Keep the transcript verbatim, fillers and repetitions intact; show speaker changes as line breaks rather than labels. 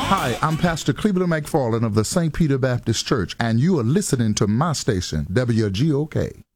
Hi, I'm Pastor Cleveland McFarland of the Saint Peter Baptist Church, and you are listening to my station, W G O K.